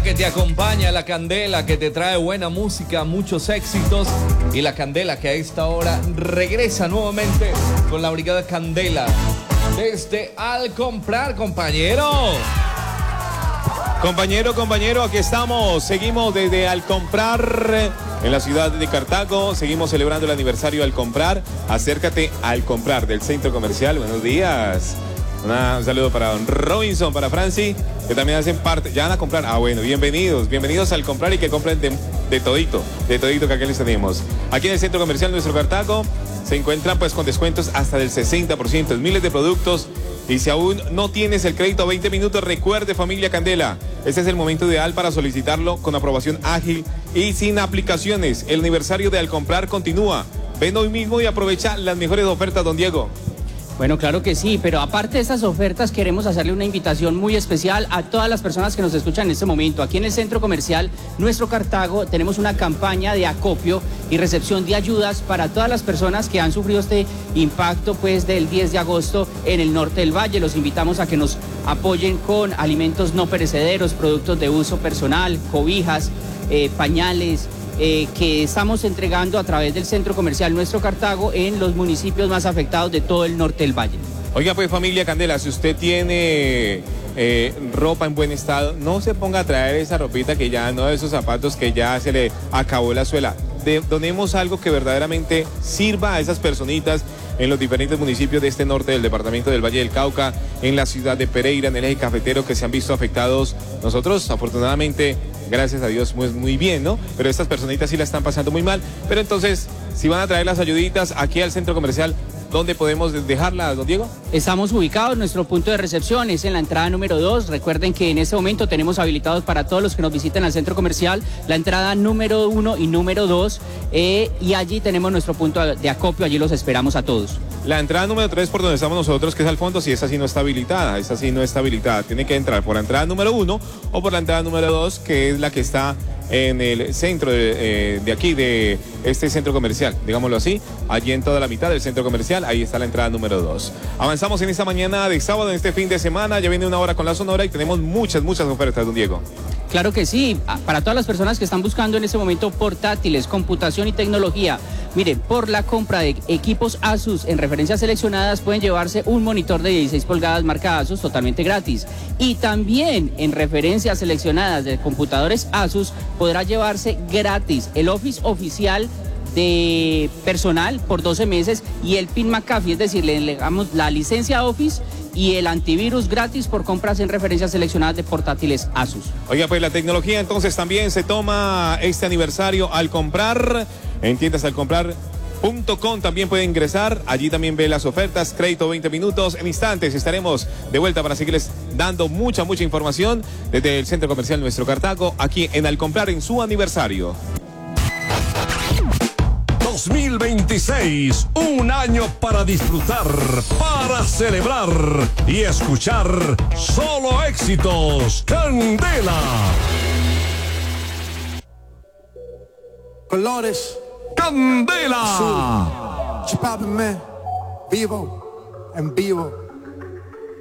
candela que te acompaña, la candela que te trae buena música, muchos éxitos, y la candela que a esta hora regresa nuevamente con la Brigada Candela desde Al Comprar, compañero. Compañero, aquí estamos. Seguimos desde Al Comprar en la ciudad de Cartago. Seguimos celebrando el aniversario Al Comprar. Acércate Al Comprar del centro comercial. Buenos días. Un saludo para don Robinson, para Franci, que también hacen parte. Ya van a comprar. Ah, bueno, bienvenidos Al Comprar y que compren de todito que aquí les tenemos. Aquí en el centro comercial nuestro Cartago se encuentran pues con descuentos hasta del 60% en miles de productos. Y si aún no tienes el crédito a 20 minutos, recuerde, familia Candela, este es el momento ideal para solicitarlo con aprobación ágil y sin aplicaciones. El aniversario de Al Comprar continúa. Ven hoy mismo y aprovecha las mejores ofertas, don Diego. Bueno, claro que sí, pero aparte de estas ofertas queremos hacerle una invitación muy especial a todas las personas que nos escuchan en este momento. Aquí en el centro comercial Nuestro Cartago tenemos una campaña de acopio y recepción de ayudas para todas las personas que han sufrido este impacto pues del 10 de agosto en el norte del valle. Los invitamos a que nos apoyen con alimentos no perecederos, productos de uso personal, cobijas, pañales, que estamos entregando a través del centro comercial Nuestro Cartago en los municipios más afectados de todo el norte del valle. Oiga pues, familia Candela, si usted tiene ropa en buen estado, no se ponga a traer esa ropita que ya no, esos zapatos que ya se le acabó la suela. Donemos algo que verdaderamente sirva a esas personitas en los diferentes municipios de este norte del departamento del Valle del Cauca, en la ciudad de Pereira, en el eje cafetero, que se han visto afectados. Nosotros, afortunadamente, gracias a Dios, muy bien, ¿no? Pero estas personitas sí la están pasando muy mal. Pero entonces, si van a traer las ayuditas aquí al centro comercial, ¿dónde podemos dejarlas, don Diego? Estamos ubicados, nuestro punto de recepción es en la entrada número 2. Recuerden que en este momento tenemos habilitados para todos los que nos visiten al centro comercial la entrada número 1 y número 2. Y allí tenemos nuestro punto de acopio, allí los esperamos a todos. La entrada número 3 por donde estamos nosotros, que es al fondo, si esa sí no está habilitada, Tiene que entrar por la entrada número 1 o por la entrada número 2, que es la que está en el centro de aquí, de este centro comercial, digámoslo así, allí en toda la mitad del centro comercial, ahí está la entrada número 2. Avanzamos en esta mañana de sábado, en este fin de semana, ya viene una hora con la Sonora y tenemos muchas ofertas, don Diego. Claro que sí, para todas las personas que están buscando en este momento portátiles, computación y tecnología. Miren, por la compra de equipos Asus en referencias seleccionadas pueden llevarse un monitor de 16 pulgadas marca Asus totalmente gratis. Y también en referencias seleccionadas de computadores Asus podrá llevarse gratis el Office oficial de personal por 12 meses y el PIN McAfee, es decir, le damos la licencia Office y el antivirus gratis por compras en referencias seleccionadas de portátiles Asus. Oiga, pues la tecnología entonces también se toma este aniversario Al Comprar. En tiendas alcomprar.com también puede ingresar, allí también ve las ofertas, crédito 20 minutos, en instantes estaremos de vuelta para seguirles dando mucha información desde el centro comercial Nuestro Cartago, aquí en Al Comprar en su aniversario. 2026, un año para disfrutar, para celebrar y escuchar solo éxitos. Candela. Colores. Candela. Chipápenme. Vivo. En vivo.